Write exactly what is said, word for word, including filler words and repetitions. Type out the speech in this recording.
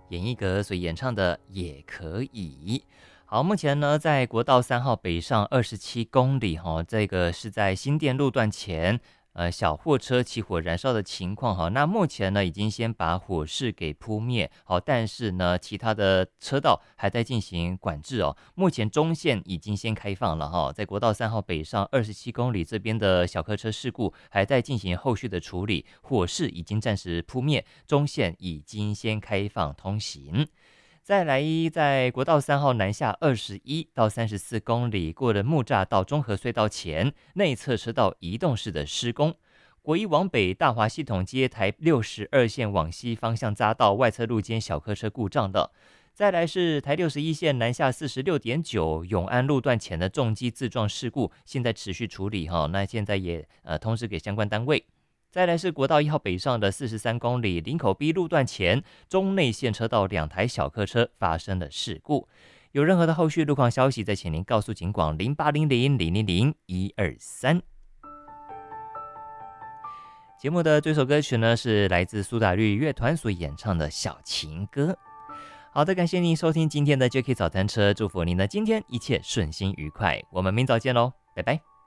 演艺格所演唱的也可以。好，目前呢，在国道三号北上二十七公里哈，这个是在新店路段前，呃，小货车起火燃烧的情况哈。那目前呢，已经先把火势给扑灭，好，但是呢，其他的车道还在进行管制哦。目前中线已经先开放了哈，在国道三号北上二十七公里这边的小客车事故还在进行后续的处理，火势已经暂时扑灭，中线已经先开放通行。再来，在国道三号南下二十一到三十四公里，过了木栅到中和隧道前，内侧车道移动式的施工。国一往北大华系统街台六十二线往西方向匝道外侧路间小客车故障的。再来是台六十一线南下四十六点九永安路段前的重机自撞事故，现在持续处理哈，那现在也呃通知给相关单位。再来是国道一号北上的四十三公里林口 B 路段前中内线车道两台小客车发生了事故，有任何的后续路况消息，再请您告诉警广零八零零零零零一二三。节目的这首歌曲呢，是来自苏打绿乐团所演唱的小情歌。好的，感谢您收听今天的 J K 早餐车，祝福您的今天一切顺心愉快，我们明早见喽，拜拜。